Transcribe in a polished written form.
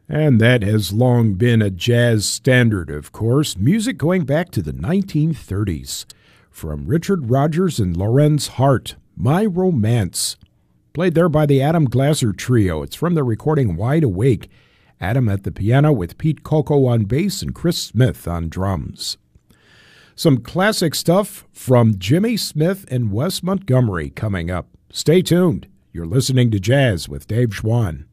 And that has long been a jazz standard, of course, music going back to the 1930s. From Richard Rodgers and Lorenz Hart, My Romance. Played there by the Adam Glasser Trio. It's from the recording Wide Awake. Adam at the piano with Pete Coco on bass and Chris Smith on drums. Some classic stuff from Jimmy Smith and Wes Montgomery coming up. Stay tuned. You're listening to Jazz with Dave Schwann.